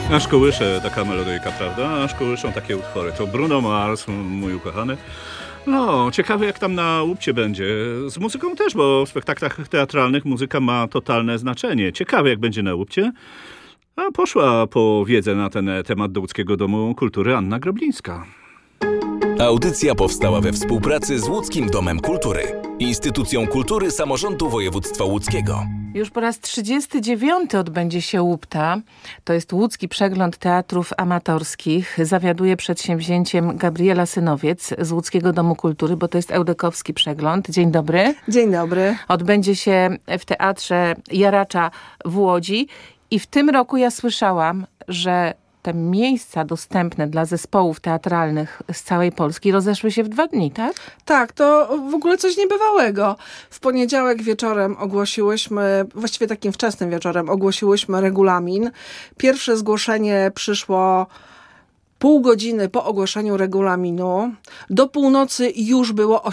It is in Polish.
Aż kołysze taka melodyjka, prawda? Aż kołyszą takie utwory. To Bruno Mars, mój ukochany. No, ciekawe jak tam na łupcie będzie. Z muzyką też, bo w spektaklach teatralnych muzyka ma totalne znaczenie. Ciekawe jak będzie na łupcie. A poszła po wiedzę na ten temat do Łódzkiego Domu Kultury Anna Groblińska. Audycja powstała we współpracy z Łódzkim Domem Kultury, instytucją kultury samorządu województwa łódzkiego. Już po raz 39 odbędzie się łupta. To jest Łódzki Przegląd Teatrów Amatorskich. Zawiaduje przedsięwzięciem Gabriela Synowiec z Łódzkiego Domu Kultury, bo to jest eudekowski przegląd. Dzień dobry. Dzień dobry. Odbędzie się w Teatrze Jaracza w Łodzi. I w tym roku ja słyszałam, że te miejsca dostępne dla zespołów teatralnych z całej Polski rozeszły się w 2 dni, tak? Tak, to w ogóle coś niebywałego. W poniedziałek wieczorem ogłosiłyśmy, właściwie takim wczesnym wieczorem, ogłosiłyśmy regulamin. Pierwsze zgłoszenie przyszło pół godziny po ogłoszeniu regulaminu. Do północy już było